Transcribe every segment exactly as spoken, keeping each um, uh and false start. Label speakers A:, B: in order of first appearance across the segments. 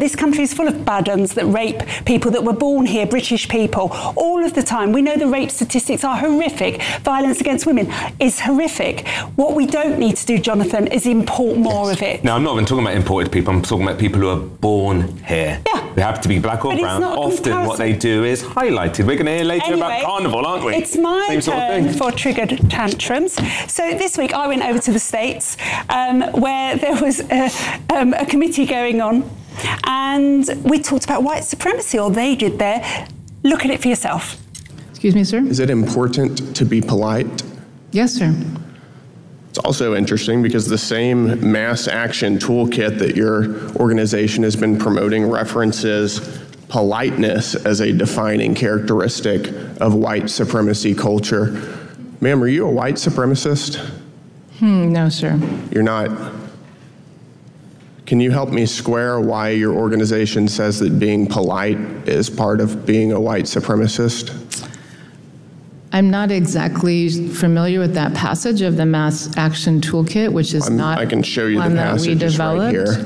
A: this country is full of bad uns that rape people that were born here, British people, all of the time. We know the rape statistics are horrific. Violence against women is horrific. What we don't need to do, Jonathan, is import more yes. of it.
B: No, I'm not even talking about imported people. I'm talking about people who are born here.
A: Yeah.
B: They have to be black or
A: but
B: brown. Often what they do is highlighted. We're going to hear later
A: anyway,
B: about Carnival, aren't we?
A: It's my
B: Same
A: turn
B: sort of thing.
A: for triggered tantrums. So this week I went over to the States um, where there was a, um, a committee going on, and we talked about white supremacy, or they did there. Look at it for yourself.
C: Excuse me, sir?
D: Is it important to be polite?
C: Yes, sir.
D: It's also interesting because the same mass action toolkit that your organization has been promoting references politeness as a defining characteristic of white supremacy culture. Ma'am, are you a white supremacist?
C: Hmm, no, sir.
D: You're not. Can you help me square why your organization says that being polite is part of being a white supremacist?
C: I'm not exactly familiar with that passage of the Mass Action Toolkit, which is
D: I'm,
C: not
D: I can show you
C: one
D: the
C: that we
D: passage
C: developed.
D: right here.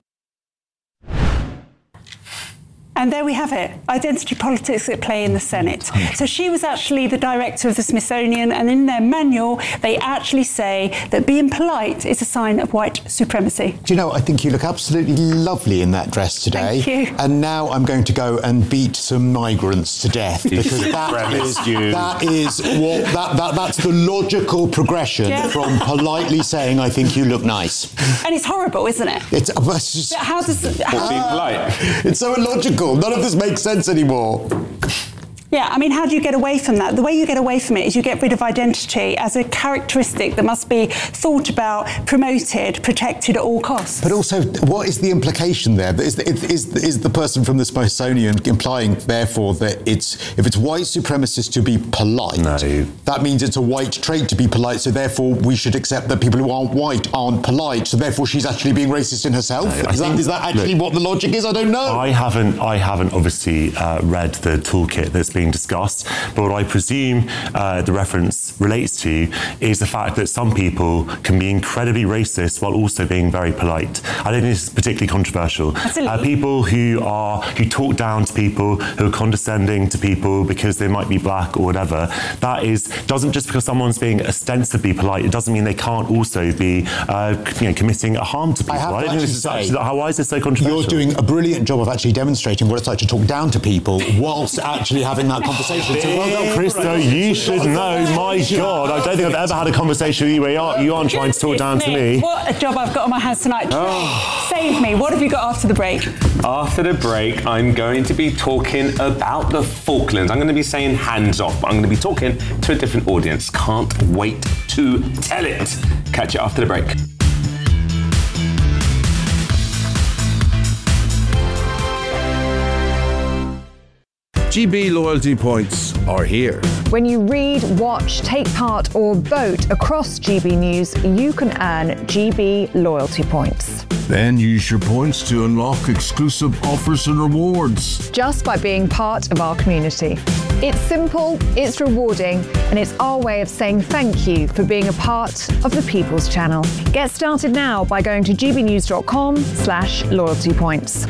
A: And there we have it, identity politics at play in the Senate. So she was actually the director of the Smithsonian, and in their manual, they actually say that being polite is a sign of white supremacy.
E: Do you know, I think you look absolutely lovely in that dress today.
A: Thank you.
E: And now I'm going to go and beat some migrants to death, because that is, that is what, that, that, that's the logical progression
A: yeah.
E: from politely saying, I think you look nice.
A: And it's horrible, isn't it?
E: It's, it's just,
A: how does... How,
B: being polite.
E: It's so illogical. None of this makes sense anymore.
A: Yeah, I mean, how do you get away from that? The way you get away from it is you get rid of identity as a characteristic that must be thought about, promoted, protected at all costs.
E: But also, what is the implication there? Is, is, is the person from the Smithsonian implying, therefore, that it's if it's white supremacist to be polite,
B: no.
E: that means it's a white trait to be polite, so therefore we should accept that people who aren't white aren't polite, so therefore she's actually being racist in herself?
F: No,
E: is, that, is that actually
F: look,
E: what the logic is? I don't know.
F: I haven't, I haven't obviously uh, read the toolkit that's being discussed, but what I presume uh, the reference relates to is the fact that some people can be incredibly racist while also being very polite. I don't think this is particularly controversial. Uh, people who are who talk down to people, who are condescending to people because they might be black or whatever, that is doesn't just because someone's being ostensibly polite, it doesn't mean they can't also be uh, you know, committing a harm to people.
E: I have
F: I
E: to
F: don't think this is
E: say,
F: actually, how, why is this so controversial?
E: You're doing a brilliant job of actually demonstrating what it's like to talk down to people whilst actually having that conversation. So well done,
F: Christo, you should know, my God, I don't think I've ever had a conversation with you where you aren't, you aren't trying to talk down to me.
A: What a job I've got on my hands tonight. Oh. Save me. What have you got after the break?
B: After the break, I'm going to be talking about the Falklands. I'm going to be saying hands off, but I'm going to be talking to a different audience. Can't wait to tell it. Catch you after the break.
G: G B loyalty points are here.
H: When you read, watch, take part or vote across G B News, you can earn G B loyalty points.
G: Then use your points to unlock exclusive offers and rewards.
H: Just by being part of our community. It's simple, it's rewarding, and it's our way of saying thank you for being a part of the People's Channel. Get started now by going to gbnews.com slash loyalty points.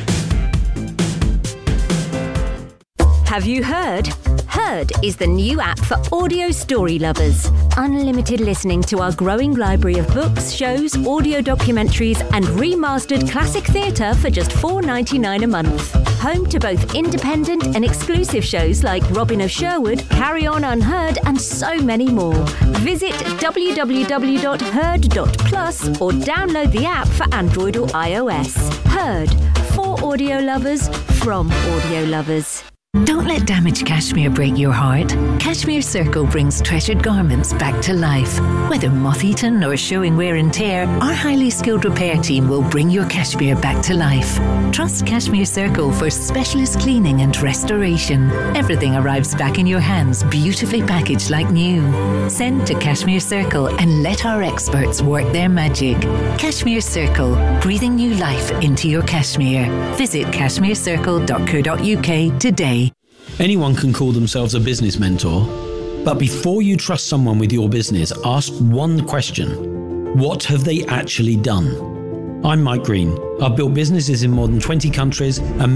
I: Have you heard? Heard is the new app for audio story lovers. Unlimited listening to our growing library of books, shows, audio documentaries, and remastered classic theatre for just four dollars and ninety-nine cents a month. Home to both independent and exclusive shows like Robin of Sherwood, Carry On Unheard, and so many more. Visit w w w dot heard dot plus or download the app for Android or iOS. Heard, for audio lovers, from audio lovers.
J: Don't let damaged cashmere break your heart. Cashmere Circle brings treasured garments back to life. Whether moth-eaten or showing wear and tear, our highly skilled repair team will bring your cashmere back to life. Trust Cashmere Circle for specialist cleaning and restoration. Everything arrives back in your hands, beautifully packaged like new. Send to Cashmere Circle and let our experts work their magic. Cashmere Circle, breathing new life into your cashmere. Visit cashmere circle dot co dot u k today.
K: Anyone can call themselves a business mentor, but before you trust someone with your business, ask one question. What have they actually done? I'm Mike Green. I've built businesses in more than twenty countries and